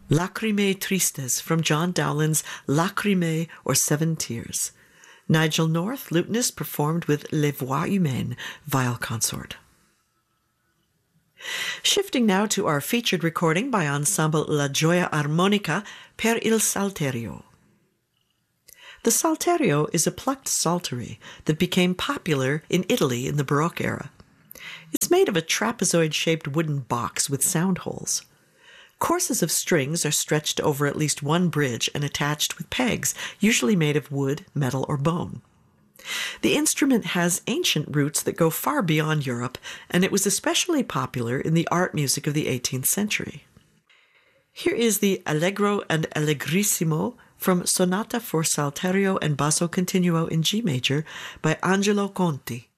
Lacrimae Tristes from John Dowland's Lacrimae or Seven Tears. Nigel North, lutenist, performed with Les Voix Humaines, viol consort. Shifting now to our featured recording by Ensemble La Gioia Armonica per il Salterio. The salterio is a plucked psaltery that became popular in Italy in the Baroque era. It's made of a trapezoid-shaped wooden box with sound holes. Courses of strings are stretched over at least one bridge and attached with pegs, usually made of wood, metal, or bone. The instrument has ancient roots that go far beyond Europe, and it was especially popular in the art music of the 18th century. Here is the Allegro and Allegrissimo from Sonata for Salterio and Basso Continuo in G major by Angelo Conti.